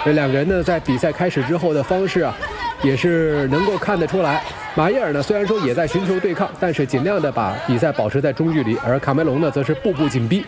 这两个人呢，在比赛开始之后的方式啊，也是能够看得出来。马耶尔呢，虽然说也在寻求对抗，但是尽量的把比赛保持在中距离，而卡梅隆呢，则是步步紧逼。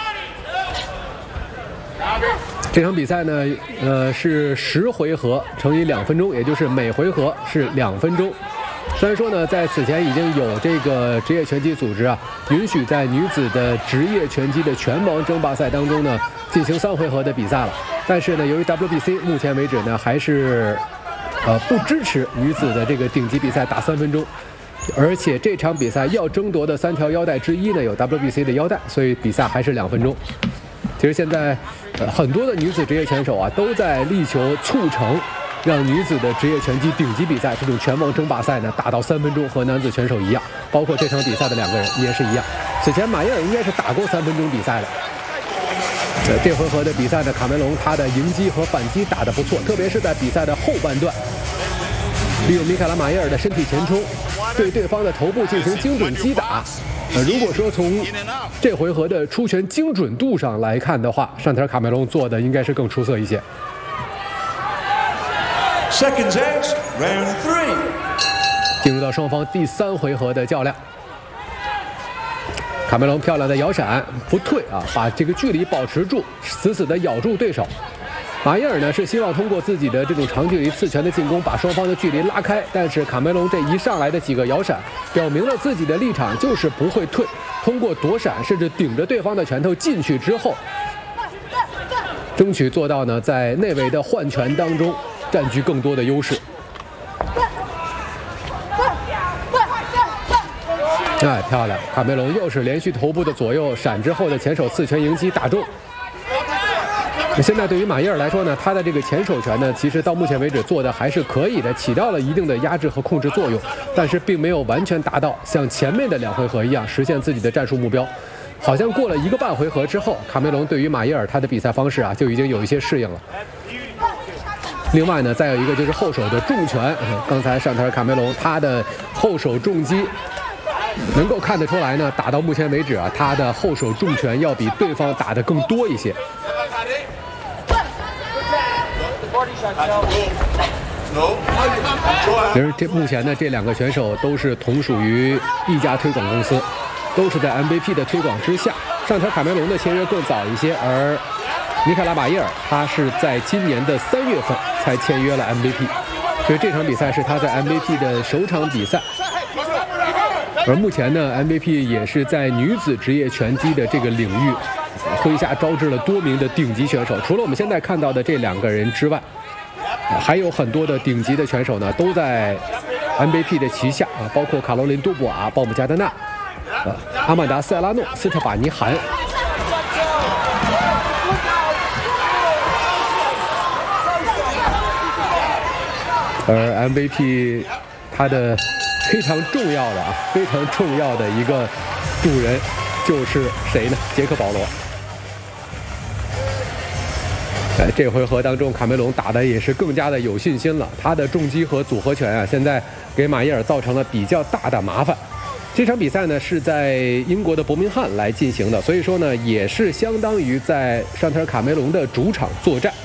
这场比赛呢，是10回合乘以2分钟，也就是每回合是2分钟。虽然说呢，在此前已经有这个职业拳击组织啊，允许在女子的职业拳击的拳王争霸赛当中呢，进行3回合的比赛了，但是呢，由于 WBC 目前为止呢，还是不支持女子的这个顶级比赛打3分钟，而且这场比赛要争夺的3条腰带之一呢，有 WBC 的腰带，所以比赛还是2分钟。其实现在很多的女子职业拳手啊，都在力求促成让女子的职业拳击顶级比赛这种拳王争霸赛呢打到3分钟，和男子拳手一样。包括这场比赛的2个人也是一样。此前马耶尔应该是打过3分钟比赛的。这回合的比赛呢，卡梅隆他的迎击和反击打得不错，特别是在比赛的后半段，利用米凯拉马耶尔的身体前冲，对对方的头部进行精准击打。如果说从这回合的出拳精准度上来看的话，尚特尔卡梅隆做的应该是更出色一些。 Seconds out, round 3. 进入到双方第3回合的较量。卡梅隆漂亮的摇闪不退啊，把这个距离保持住，死死地咬住对手。马耶尔呢是希望通过自己的这种长距离刺拳的进攻，把双方的距离拉开。但是卡梅隆这一上来的几个摇闪，表明了自己的立场就是不会退，通过躲闪甚至顶着对方的拳头进去之后，争取做到呢在内围的换拳当中占据更多的优势。哎，漂亮！卡梅隆又是连续头部的左右闪之后的前手刺拳迎击打中。现在对于马耶尔来说呢，他的这个前手拳呢，其实到目前为止做的还是可以的，起到了一定的压制和控制作用，但是并没有完全达到像前面的2回合一样实现自己的战术目标。好像过了1个半回合之后，卡梅隆对于马耶尔他的比赛方式啊，就已经有一些适应了。另外呢，再有一个就是后手的重拳，刚才尚特尔卡梅隆他的后手重击，能够看得出来呢，打到目前为止啊，他的后手重拳要比对方打得更多一些。其实目前呢，这2个选手都是同属于一家推广公司，都是在 MVP 的推广之下。尚特尔卡梅隆的签约更早一些，而米凯拉马耶尔他是在今年的3月份才签约了 MVP， 所以这场比赛是他在 MVP 的首场比赛。而目前呢 ，MVP 也是在女子职业拳击的这个领域麾下招致了多名的顶级选手。除了我们现在看到的这2个人之外，还有很多的顶级的拳手呢，都在 MVP 的旗下啊，包括卡罗琳·杜布瓦、鲍姆加德纳、阿曼达·塞拉诺、斯特法尼·韩。而 MVP 他的非常重要的一个主人就是谁呢？杰克·保罗。在这回合当中，卡梅隆打的也是更加的有信心了。他的重击和组合拳啊，现在给马耶尔造成了比较大的麻烦。这场比赛呢是在英国的伯明翰来进行的，所以说呢也是相当于在尚特尔卡梅隆的主场作战。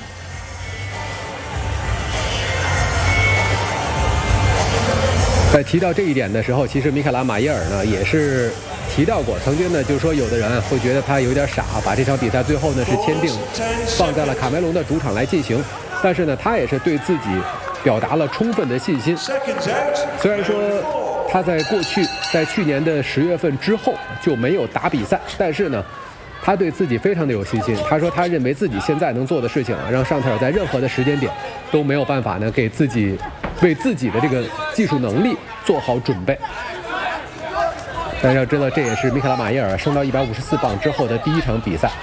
在提到这一点的时候，其实米凯拉马耶尔呢也是提到过，曾经呢就是说有的人会觉得他有点傻，把这场比赛最后呢是签订放在了卡梅隆的主场来进行，但是呢他也是对自己表达了充分的信心。虽然说他在去年的10月份之后就没有打比赛，但是呢他对自己非常的有信心。他说他认为自己现在能做的事情啊，让尚特尔在任何的时间点都没有办法呢为自己的这个技术能力做好准备。大家要知道，这也是米凯拉马耶尔升到154磅之后的第2场比赛。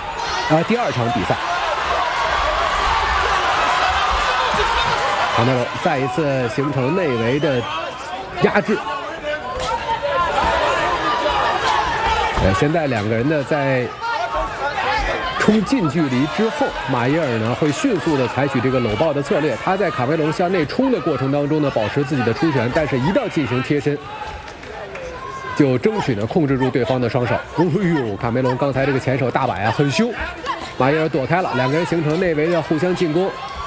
卡梅隆再一次形成内围的压制。现在2个人呢在冲近距离之后，马耶尔呢会迅速的采取这个搂抱的策略。他在卡梅隆向内冲的过程当中呢，保持自己的出拳，但是一到进行贴身，就争取呢控制住对方的双手。卡梅隆刚才这个前手大摆啊很凶，马耶尔躲开了，2个人形成内围的互相进攻。